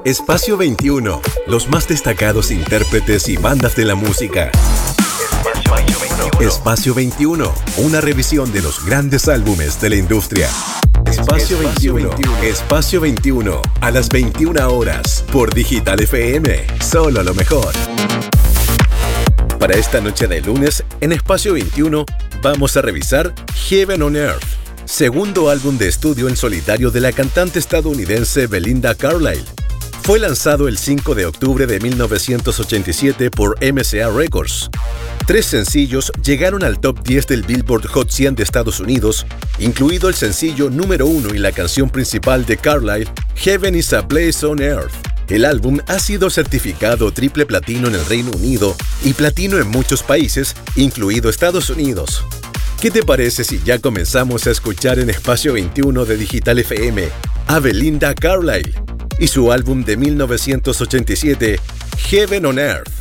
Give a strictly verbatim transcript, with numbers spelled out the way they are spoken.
Espacio veintiuno, los más destacados intérpretes y bandas de la música. Espacio veintiuno. Espacio veintiuno, una revisión de los grandes álbumes de la industria. Espacio veintiuno, Espacio veintiuno, a las veintiuna horas, por Digital F M, solo lo mejor. Para esta noche de lunes, en Espacio veintiuno, vamos a revisar Heaven on Earth, segundo álbum de estudio en solitario de la cantante estadounidense Belinda Carlisle. Fue lanzado el cinco de octubre de mil novecientos ochenta y siete por M C A Records. Tres sencillos llegaron al top diez del Billboard Hot cien de Estados Unidos, incluido el sencillo número uno y la canción principal de Carlisle, Heaven is a Place on Earth. El álbum ha sido certificado triple platino en el Reino Unido y platino en muchos países, incluido Estados Unidos. ¿Qué te parece si ya comenzamos a escuchar en Espacio veintiuno de Digital F M a Belinda Carlisle y su álbum de mil novecientos ochenta y siete, Heaven on Earth?